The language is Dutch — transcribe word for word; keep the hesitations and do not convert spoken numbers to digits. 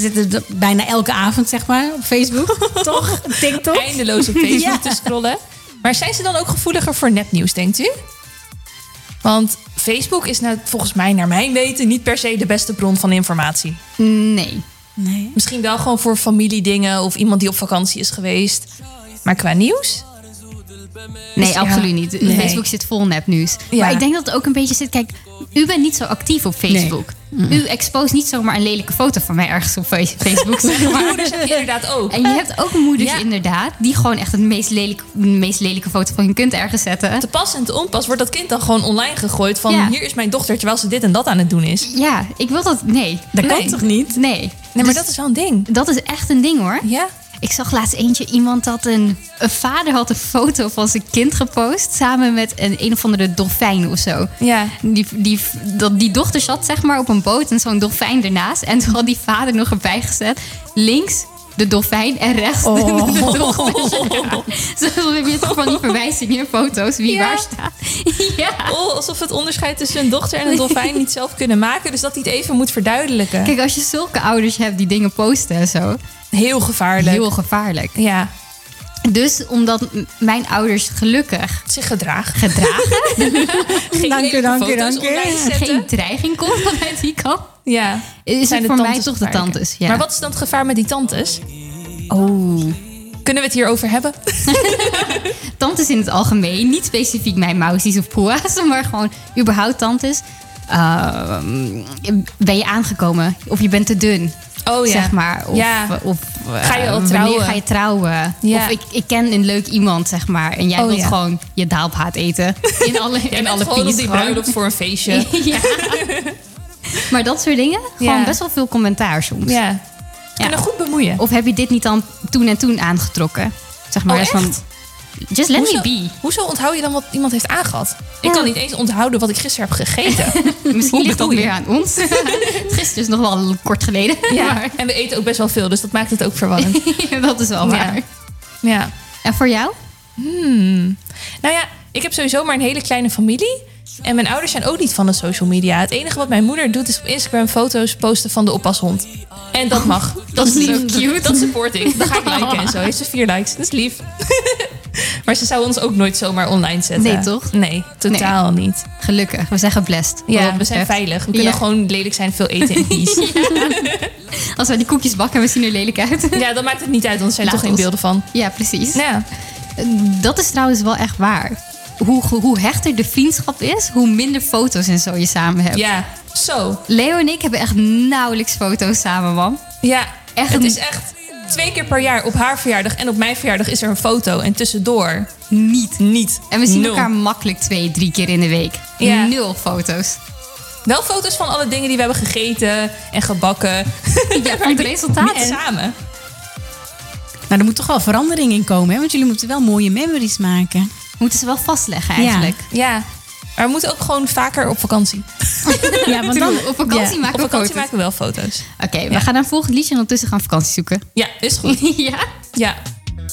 zitten bijna elke avond, zeg maar, op Facebook. Toch? TikTok. Eindeloos op Facebook Ja. te scrollen. Maar zijn ze dan ook gevoeliger voor nepnieuws, denkt u? Want Facebook is nou, volgens mij, naar mijn weten, niet per se de beste bron van informatie. Nee. Nee. Misschien wel gewoon voor familiedingen of iemand die op vakantie is geweest. Maar qua nieuws? Nee, Dus, absoluut ja, niet. nee. Facebook zit vol nepnieuws. Ja. Maar ik denk dat het ook een beetje zit... Kijk, u bent niet zo actief op Facebook. U expose niet zomaar een lelijke foto van mij ergens op face- Facebook. Zeg Mijn maar. moeders heb je inderdaad ook. En je hebt ook moeders Ja. inderdaad... die gewoon echt het meest lelijke, de meest lelijke foto van hun kind ergens zetten. Te pas en te onpas wordt dat kind dan gewoon online gegooid. Van Ja. hier is mijn dochter terwijl ze dit en dat aan het doen is. Ja, ik wil dat... Nee. Dat kan Nee. toch niet? Nee. Nee, maar Dus dat is wel een ding. dat is echt een ding hoor. Ja? Ik zag laatst eentje, iemand had een... Een vader had een foto van zijn kind gepost... samen met een, een of andere dolfijn of zo. Ja. Die, die, dat, die dochter zat zeg maar op een boot en zo'n dolfijn ernaast. En toen had die vader nog erbij gezet. Links de dolfijn en rechts de, Oh. de dochter. Ja. Zo heb je toch van die verwijzingen in foto's wie Ja. waar staat. Ja. Oh, alsof het onderscheid tussen een dochter en een dolfijn niet zelf kunnen maken. Dus dat hij het even moet verduidelijken. Kijk, als je zulke ouders hebt die dingen posten en zo. Heel gevaarlijk. Heel gevaarlijk. Ja, Dus omdat m- mijn ouders gelukkig zich gedragen. gedragen... Geen Dank u, lelijke dank u, foto's dank u. online zetten. geen dreiging komt vanuit die kant... Ja. Is Zijn het de voor mij tantes toch de gevaarlijker. tantes. Ja. Maar wat is dan het gevaar met die tantes? Oh... Kunnen we het hierover hebben? Tantes in het algemeen, niet specifiek mijn mousies of poea's, maar gewoon überhaupt tantes. Ehm, ben je aangekomen of je bent te dun, Oh ja. zeg maar. Of, Ja. of Ga je al wanneer trouwen? ga je trouwen? Ja. Of ik, ik ken een leuk iemand, zeg maar. En jij Oh wilt ja. gewoon je daalpaat eten. In alle, Jij in bent alle gewoon op peace die gewoon. bruiloft voor een feestje. Ja. Maar dat soort dingen, gewoon Ja. best wel veel commentaar soms. Ja. Kunnen goed bemoeien. Of heb je dit niet dan toen en toen aangetrokken? Zeg maar, Oh, dat is van, echt? just let Hoezo, me be. hoezo onthoud je dan wat iemand heeft aangehad? Ik Ja. kan niet eens onthouden wat ik gisteren heb gegeten. Misschien ligt dat bedoel je? weer aan ons. Gisteren is nog wel kort geleden. Ja. Maar En we eten ook best wel veel, dus dat maakt het ook verwarrend. dat is wel waar. Ja. Ja. En voor jou? Nou ja, ik heb sowieso maar een hele kleine familie. En mijn ouders zijn ook niet van de social media. Het enige wat mijn moeder doet is op Instagram foto's posten van de oppashond. En dat mag. Dat is dat is lief. zo cute. Dat support ik. Dan ga ik liken en zo. Heeft ze vier likes. Dat is lief. Maar ze zou ons ook nooit zomaar online zetten. Nee, toch? Nee, totaal niet. Gelukkig, we zijn geblest. wat Ja, dat we zijn betreft. veilig. We kunnen Ja. gewoon lelijk zijn, veel eten in peace. Als wij die koekjes bakken en we zien er lelijk uit. Ja, dan maakt het niet uit, want er zijn Laat toch geen ons. beelden van. Ja, precies. Ja. Dat is trouwens wel echt waar. Hoe, hoe hechter de vriendschap is, hoe minder foto's en zo je samen hebt. Ja, zo. Leo en ik hebben echt nauwelijks foto's samen, man. Ja, Echt het een- is echt twee keer per jaar op haar verjaardag en op mijn verjaardag is er een foto. En tussendoor Niet. niet. En we zien Nul. elkaar makkelijk twee, drie keer in de week. Ja. Nul foto's. Wel foto's van alle dingen die we hebben gegeten en gebakken. Ja, van het resultaat. Niet samen. Nou, er moet toch wel verandering in komen, hè? Want jullie moeten wel mooie memories maken. Moeten ze wel vastleggen eigenlijk. Ja, maar we moeten ook gewoon vaker op vakantie. Ja, want dan... Op vakantie Ja. maken Op we vakantie foto's. maken we wel foto's. Oké, we Ja. gaan naar een volgend liedje en ondertussen gaan we vakantie zoeken. Ja, is goed. Ja? Ja.